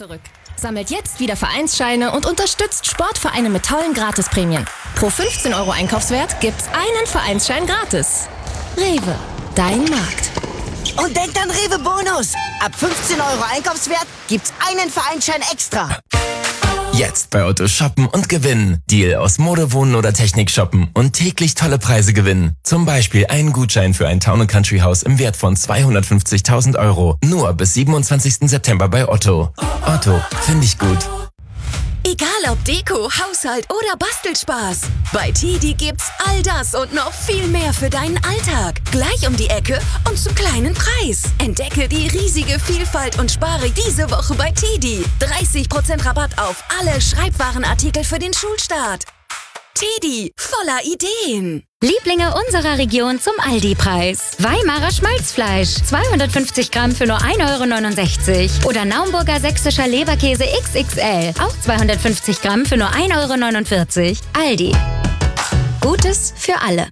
zurück. Sammelt jetzt wieder Vereinsscheine und unterstützt Sportvereine mit tollen Gratisprämien. Pro 15 € Einkaufswert gibt's einen Vereinsschein gratis. Rewe, dein Markt. Und denkt an Rewe Bonus. Ab 15 € Einkaufswert gibt's einen Vereinsschein extra. Jetzt bei Otto shoppen und gewinnen. Deal aus Mode, Wohnen oder Technik shoppen und täglich tolle Preise gewinnen. Zum Beispiel einen Gutschein für ein Town & Country Haus im Wert von 250.000 €. Nur bis 27. September bei Otto. Otto, finde ich gut. Egal ob Deko, Haushalt oder Bastelspaß. Bei TiDi gibt's all das und noch viel mehr für deinen Alltag. Gleich um die Ecke und zum kleinen Preis. Entdecke die riesige Vielfalt und spare diese Woche bei TiDi. 30% Rabatt auf alle Schreibwarenartikel für den Schulstart. TiDi, voller Ideen. Lieblinge unserer Region zum Aldi-Preis. Weimarer Schmalzfleisch, 250 Gramm für nur 1,69 € Oder Naumburger sächsischer Leberkäse XXL, auch 250 Gramm für nur 1,49 €. Aldi. Gutes für alle.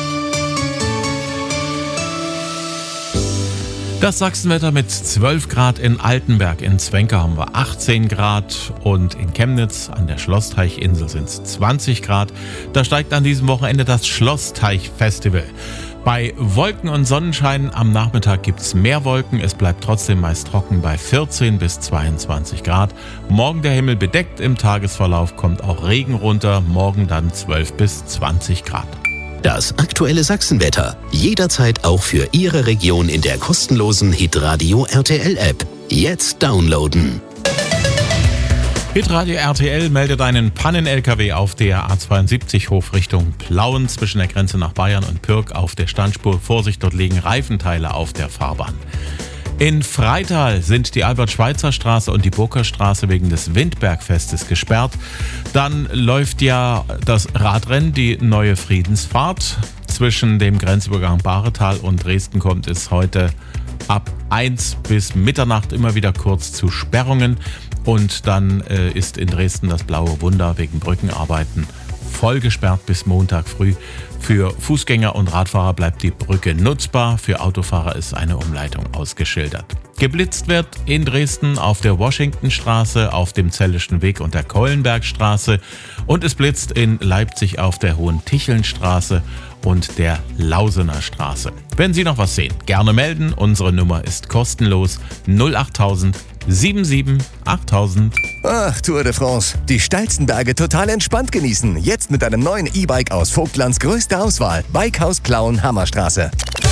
Das Sachsenwetter mit 12 Grad in Altenberg. In Zwenke haben wir 18 Grad und in Chemnitz an der Schlossteichinsel sind es 20 Grad. Da steigt an diesem Wochenende das Schlossteich-Festival. Bei Wolken und Sonnenschein am Nachmittag gibt es mehr Wolken. Es bleibt trotzdem meist trocken bei 14 bis 22 Grad. Morgen der Himmel bedeckt. Im Tagesverlauf kommt auch Regen runter. Morgen dann 12 bis 20 Grad. Das aktuelle Sachsenwetter. Jederzeit auch für Ihre Region in der kostenlosen Hitradio RTL App. Jetzt downloaden. Hitradio RTL meldet einen Pannen-LKW auf der A72 Hofrichtung Plauen zwischen der Grenze nach Bayern und Pürg auf der Standspur. Vorsicht, dort liegen Reifenteile auf der Fahrbahn. In Freital sind die Albert-Schweitzer-Straße und die Burgerstraße wegen des Windbergfestes gesperrt. Dann läuft ja das Radrennen, die neue Friedensfahrt. Zwischen dem Grenzübergang Bahretal und Dresden kommt es heute ab 1 bis Mitternacht immer wieder kurz zu Sperrungen. Und dann ist in Dresden das Blaue Wunder wegen Brückenarbeiten voll gesperrt bis Montag früh. Für Fußgänger und Radfahrer bleibt die Brücke nutzbar. Für Autofahrer ist eine Umleitung ausgeschildert. Geblitzt wird in Dresden auf der Washingtonstraße, auf dem Zellischen Weg und der Keulenbergstraße. Und es blitzt in Leipzig auf der Hohentichelnstraße und der Lausener Straße. Wenn Sie noch was sehen, gerne melden. Unsere Nummer ist kostenlos 08000 77 8000. Ach, Tour de France. Die steilsten Berge total entspannt genießen. Jetzt mit einem neuen E-Bike aus Vogtlands größter Auswahl. Bikehaus Plauen, Hammerstraße.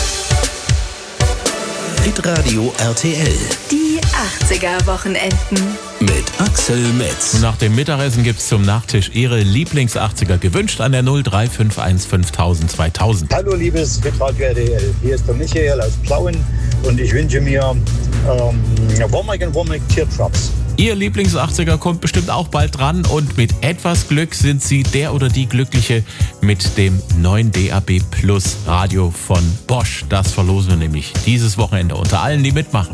Hitradio RTL. Die 80er-Wochenenden. Mit Axel Metz. Und nach dem Mittagessen gibt's zum Nachtisch Ihre Lieblings-80er. Gewünscht an der 0351 5000 2000. Hallo liebes Hitradio RTL. Hier ist der Michael aus Plauen und ich wünsche mir Womack Teardrops. Ihr Lieblings-80er kommt bestimmt auch bald dran und mit etwas Glück sind Sie der oder die Glückliche mit dem neuen DAB Plus Radio von Bosch. Das verlosen wir nämlich dieses Wochenende unter allen, die mitmachen.